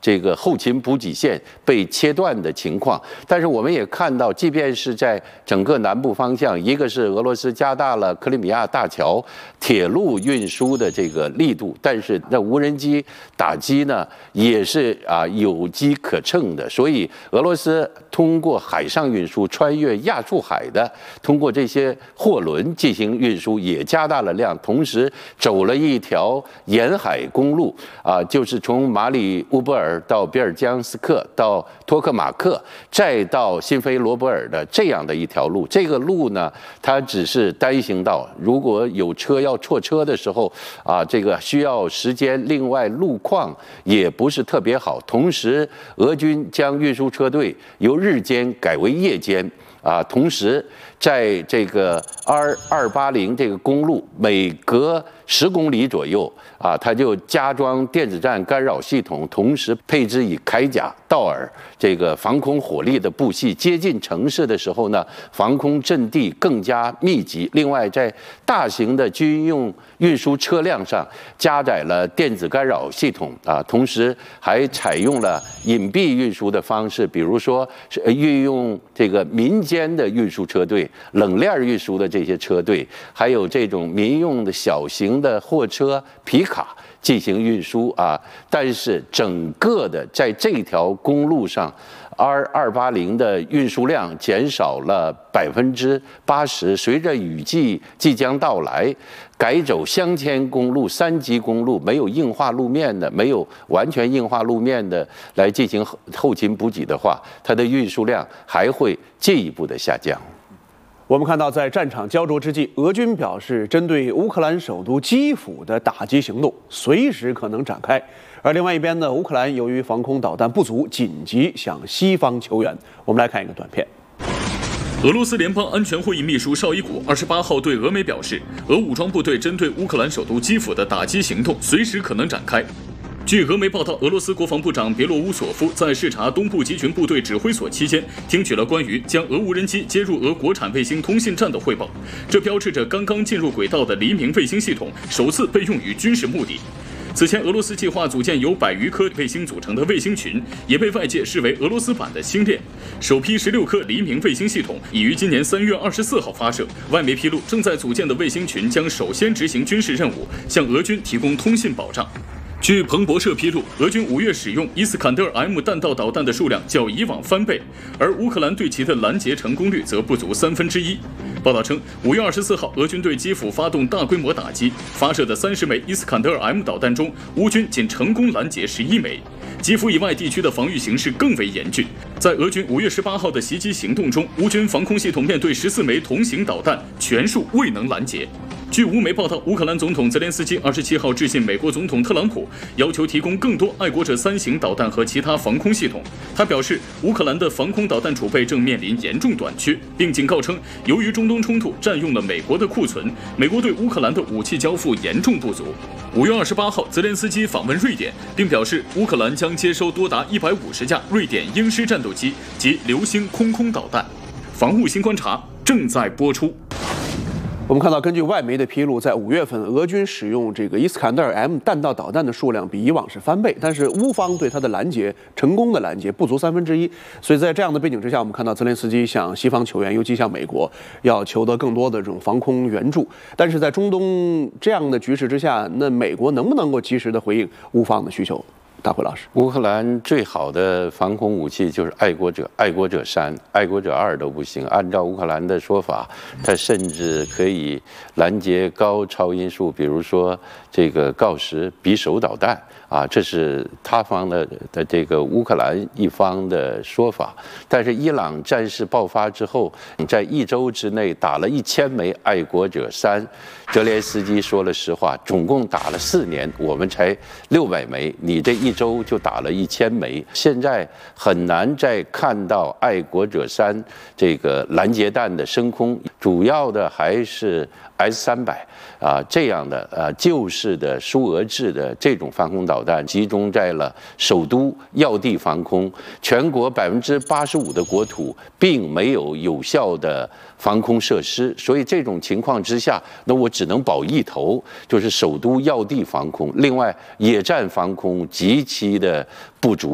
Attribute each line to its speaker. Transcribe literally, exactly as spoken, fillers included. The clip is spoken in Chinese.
Speaker 1: 这个后勤补给线被切断的情况。但是我们也看到，即便是在整个南部方向，一个是俄罗斯加大了克里米亚大桥铁路运输的这个力度，但是那无人机打击呢也是啊有机可乘的。所以俄罗斯通过海上运输穿越亚速海的，通过这些货轮进行运输也加大了量，同时走了一条沿海公路啊，就是从马里乌波尔到比尔江斯克到托克马克，再到辛菲罗波尔的这样的一条路。这个路呢，它只是单行道，如果有车要错车的时候啊，这个需要时间。另外，路况也不是特别好。同时，俄军将运输车队由日间改为夜间。啊，同时在这个 R 二八零这个公路，每隔十公里左右啊，它就加装电子战干扰系统，同时配置以铠甲、道尔这个防空火力的部系。接近城市的时候呢，防空阵地更加密集。另外，在大型的军用运输车辆上加载了电子干扰系统啊，同时还采用了隐蔽运输的方式，比如说运用这个民间的运输车队、冷链运输的这些车队，还有这种民用的小型的货车、皮卡进行运输啊。但是整个的在这条公路上 ，R 二八零的运输量减少了百分之八十。随着雨季即将到来，改走乡间公路、三级公路，没有硬化路面的、没有完全硬化路面的来进行后勤补给的话，它的运输量还会进一步的下降。
Speaker 2: 我们看到，在战场焦灼之际，俄军表示，针对乌克兰首都基辅的打击行动随时可能展开。而另外一边呢，乌克兰由于防空导弹不足，紧急向西方求援。我们来看一个短片。
Speaker 3: 俄罗斯联邦安全会议秘书绍伊古二十八号对俄媒表示，俄武装部队针对乌克兰首都基辅的打击行动随时可能展开。据俄媒报道，俄罗斯国防部长别洛乌索夫在视察东部集群部队指挥所期间，听取了关于将俄无人机接入俄国产卫星通信站的汇报。这标志着刚刚进入轨道的黎明卫星系统首次被用于军事目的。此前，俄罗斯计划组建由百余颗卫星组成的卫星群，也被外界视为俄罗斯版的星链。首批十六颗黎明卫星系统已于今年三月二十四号发射。外媒披露，正在组建的卫星群将首先执行军事任务，向俄军提供通信保障。据彭博社披露，俄军五月使用伊斯坎德尔 M 弹道导弹的数量较以往翻倍，而乌克兰对其的拦截成功率则不足三分之一。报道称，五月二十四号，俄军对基辅发动大规模打击，发射的三十枚伊斯坎德尔 M 导弹中，乌军仅成功拦截十一枚。基辅以外地区的防御形势更为严峻。在俄军五月十八号的袭击行动中，乌军防空系统面对十四枚同型导弹，全数未能拦截。据乌媒报道，乌克兰总统泽连斯基二十七号致信美国总统特朗普，要求提供更多爱国者三型导弹和其他防空系统。他表示，乌克兰的防空导弹储备正面临严重短缺，并警告称，由于中东冲突占用了美国的库存，美国对乌克兰的武器交付严重不足。五月二十八号，泽连斯基访问瑞典，并表示乌克兰将接收多达一百五十架瑞典鹰狮战斗机及流星空空导弹。防务新观察正在播出。
Speaker 2: 我们看到，根据外媒的披露，在五月份，俄军使用这个伊斯坎德尔 M 弹道导弹的数量比以往是翻倍，但是乌方对它的拦截成功的拦截不足三分之一。所以在这样的背景之下，我们看到泽连斯基向西方求援，尤其向美国，要求得更多的这种防空援助。但是在中东这样的局势之下，那美国能不能够及时的回应乌方的需求？大辉老师，
Speaker 1: 乌克兰最好的防空武器就是爱国者，爱国者三、爱国者二都不行。按照乌克兰的说法，它甚至可以拦截高超音速，比如说这个锆石匕首导弹啊，这是他方的的这个乌克兰一方的说法。但是伊朗战事爆发之后，在一周之内打了一千枚爱国者三，泽连斯基说了实话，总共打了四年，我们才六百枚，你这一周就打了一千枚，现在很难再看到爱国者三这个拦截弹的升空，主要的还是 S 三百啊这样的呃旧式的苏俄制的这种防空导弹，集中在了首都要地防空，全国百分之八十五的国土并没有有效的防空设施，所以这种情况之下，那我只能保一头，就是首都要地防空，另外野战防空极其的不足。